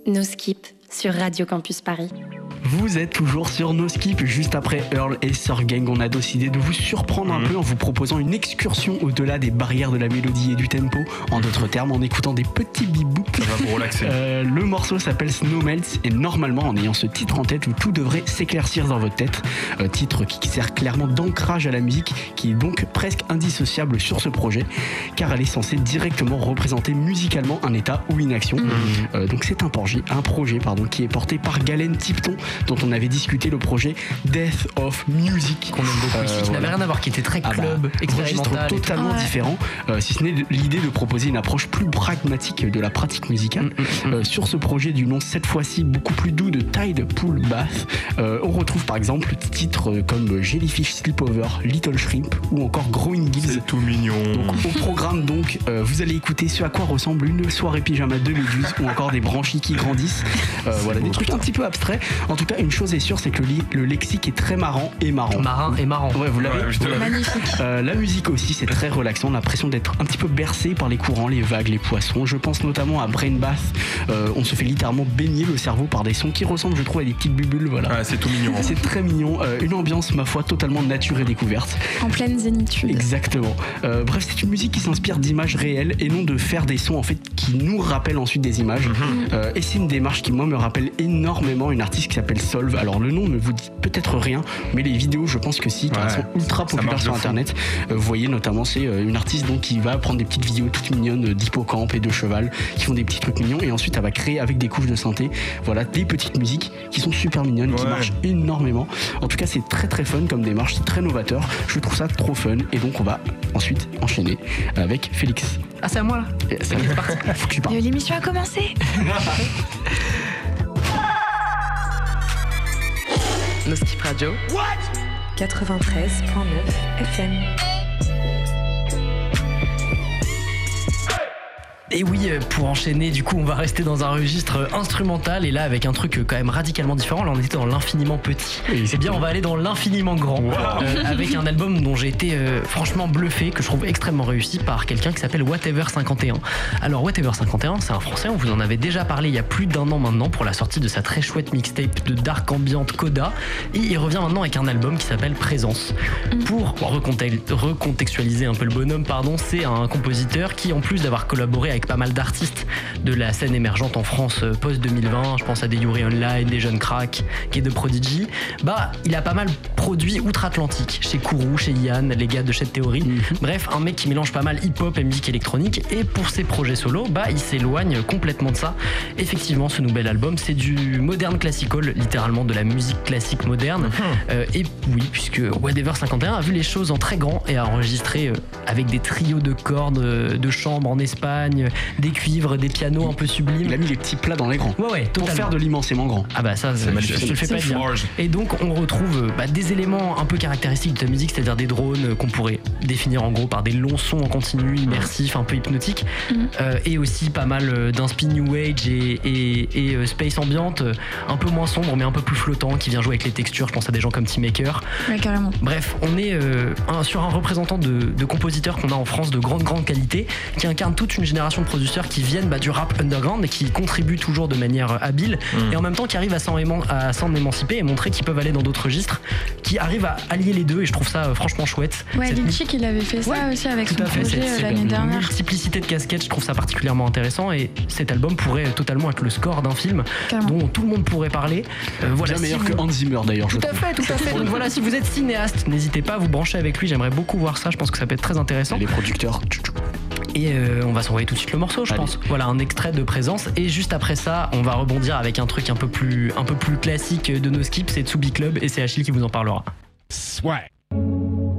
No Skip sur Radio Campus Paris. Vous êtes toujours sur No Skip, juste après Earl et Sir Gang. On a décidé de vous surprendre un peu en vous proposant une excursion au-delà des barrières de la mélodie et du tempo. En d'autres termes, en écoutant des petits bip-boups. Ça va vous relaxer. Le morceau s'appelle Snow Melts et normalement, en ayant ce titre en tête, tout devrait s'éclaircir dans votre tête. Titre qui sert clairement d'ancrage à la musique, qui est donc presque indissociable sur ce projet, car elle est censée directement représenter musicalement un état ou une action. Donc c'est un projet qui est porté par Galen Tipton, dont on avait discuté le projet Death of Music, qu'on aime beaucoup ici, qui n'avait rien à voir, qui était très club, expérimental, totalement différent, si ce n'est l'idée de proposer une approche plus pragmatique de la pratique musicale. Sur ce projet du nom cette fois-ci beaucoup plus doux de Tide Pool Bath, on retrouve par exemple des titres comme Jellyfish Sleepover, Little Shrimp ou encore Growing Gills. C'est tout mignon. Donc, au programme vous allez écouter ce à quoi ressemble une soirée pyjama de Méduse ou encore des branchies qui grandissent. Voilà, des trucs un petit peu abstraits. En tout cas, une chose est sûre, c'est que le lexique est très marrant et marrant. Marin et marrant. Ouais, vous l'avez. Magnifique. La musique aussi, c'est très relaxant. On a l'impression d'être un petit peu bercé par les courants, les vagues, les poissons. Je pense notamment à Brain Bath. On se fait littéralement baigner le cerveau par des sons qui ressemblent, je trouve, à des petites bulles. Voilà. Ah, c'est tout mignon. C'est très mignon. Une ambiance, ma foi, totalement nature et découverte. En pleine zénitude. Exactement. Bref, c'est une musique qui s'inspire d'images réelles et non de faire des sons en fait qui nous rappellent ensuite des images. Et c'est une démarche qui, moi, me rappelle énormément une artiste qui s'appelle Solve. Alors le nom ne vous dit peut-être rien, mais les vidéos, je pense que si, car elles sont ultra populaires sur internet. Vous voyez notamment, c'est une artiste donc qui va prendre des petites vidéos toutes mignonnes d'hippocampe et de cheval qui font des petits trucs mignons, et ensuite elle va créer avec des couches de synthé, voilà, des petites musiques qui sont super mignonnes, qui marchent énormément. En tout cas, c'est très très fun comme démarche, c'est très novateur. Je trouve ça trop fun, et donc on va ensuite enchaîner avec Félix. Ah, c'est à moi là. C'est parti. Faut que tu parles. L'émission a commencé. No Skip Radio. 93.9 FM. Et oui, pour enchaîner, du coup, on va rester dans un registre instrumental, et là avec un truc quand même radicalement différent. Là, on était dans l'infiniment petit. Eh bien, on va aller dans l'infiniment grand, avec un album dont j'ai été franchement bluffé, que je trouve extrêmement réussi, par quelqu'un qui s'appelle Whatever 51. Alors, Whatever 51, c'est un Français. On vous en avait déjà parlé il y a plus d'1 an maintenant pour la sortie de sa très chouette mixtape de dark ambient Coda, et il revient maintenant avec un album qui s'appelle Présence. Pour recontextualiser un peu le bonhomme, c'est un compositeur qui, en plus d'avoir collaboré avec pas mal d'artistes de la scène émergente en France post-2020, je pense à des Yuri Online, des Jeunes Crack, qui est de Prodigy, il a pas mal produit outre-Atlantique, chez Kourou, chez Yann, les gars de Shed Theory. Bref, un mec qui mélange pas mal hip-hop et musique électronique, et pour ses projets solo, il s'éloigne complètement de ça. Effectivement, ce nouvel album, c'est du modern classical, littéralement de la musique classique moderne. Et oui, puisque Whatever 51 a vu les choses en très grand et a enregistré avec des trios de cordes de chambre en Espagne, des cuivres, des pianos un peu sublimes. Il a mis les petits plats dans les grands. Ouais, totalement. Pour faire de l'immensément grand. Ah ça, je te le fais pas dire. Et donc, on retrouve des éléments un peu caractéristiques de ta musique, c'est-à-dire des drones qu'on pourrait définir en gros par des longs sons en continu, immersifs, un peu hypnotiques, et aussi pas mal d'inspi New Age et space ambient, un peu moins sombre, mais un peu plus flottant, qui vient jouer avec les textures. Je pense à des gens comme T-Maker. Ouais, carrément. Bref, on est sur un représentant de compositeurs qu'on a en France de grande qualité, qui incarne toute une génération de producteurs qui viennent du rap underground et qui contribuent toujours de manière habile, et en même temps qui arrivent à s'en émanciper et montrer qu'ils peuvent aller dans d'autres registres, qui arrivent à allier les deux, et je trouve ça franchement chouette. Ouais, Litchik, il avait fait ça aussi avec son projet l'année dernière. Multiplicité de casquettes, je trouve ça particulièrement intéressant, et cet album pourrait totalement être le score d'un film dont tout le monde pourrait parler. Voilà, bien meilleur que Hans Zimmer d'ailleurs. Tout à fait. Donc voilà, si vous êtes cinéaste, n'hésitez pas à vous brancher avec lui, j'aimerais beaucoup voir ça, je pense que ça peut être très intéressant. Les producteurs. Et on va s'envoyer tout de suite le morceau, je pense. Voilà, un extrait de Présence, et juste après ça, on va rebondir avec un truc un peu plus classique de No Skip, c'est Tsubi Club, et c'est Achille qui vous en parlera. Swag.